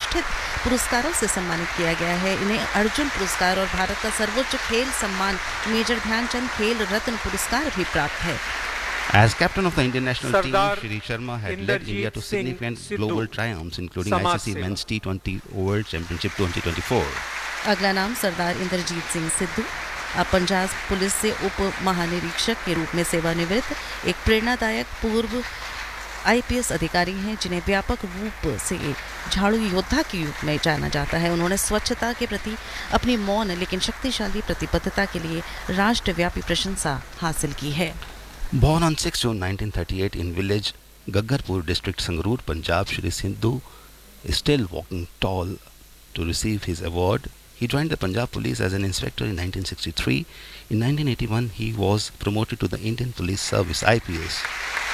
प्रतिष्ठित पुरस्कारों से सम्मानित किया गया है। इन्हें अर्जुन पुरस्कार और भारत का सर्वोच्च खेल सम्मान मेजर ध्यानचंद खेल रत्न पुरस्कार भी प्राप्त है। As captain of the Indian national team, Sardar Shri Sharma had led India to Inderjeet Singh significant Sidhu, global triumphs, including समाज ICC सेवा। Men's T20 World Championship 2024. अगला नाम सरदार इंद्रजीत सिंह सिद्धू। अब पंजाब पुलिस से उप महानिरीक्षक के रूप में सेवानिवृत्त एक प्रेरणादायक पूर्व आईपीएस अधिकारी हैं, जिन्हें व्यापक रूप से झाड़ू योद्धा के रूप में जाना जाता है। उन्होंने स्वच्छता के प्रति अपनी मौन लेकिन शक्तिशाली प्रतिबद्धता के लिए राष्ट्रव्यापी प्रशंसा हासिल की है। Born on 6 June 1938 in village Gaggarpur district Sangrur, Punjab, Shri Sindhu is still walking tall to receive his award. He joined the Punjab Police as an inspector in 1963. In 1981, he was promoted to the Indian Police Service (IPS).